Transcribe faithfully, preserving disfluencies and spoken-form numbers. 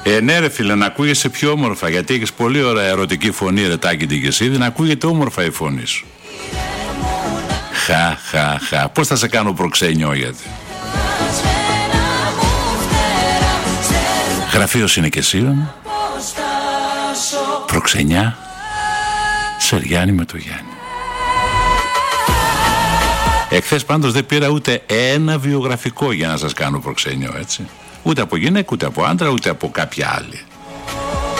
Ε, ναι, ρε φίλε, να ακούγεσαι πιο όμορφα, γιατί έχεις πολύ ωραία ερωτική φωνή, ρε Τάκητη, και εσύ, να ακούγεται όμορφα η φωνή σου. Χα, χα, χα. Πώς θα σε κάνω προξένιο, γιατί. Γραφείο συνοικεσίων, προξενιά, Σεριάννη με το Γιάννη. Εχθές πάντως δεν πήρα ούτε ένα βιογραφικό για να σας κάνω προξένιο, έτσι. Ούτε από γυναίκα, ούτε από άντρα, ούτε από κάποια άλλη.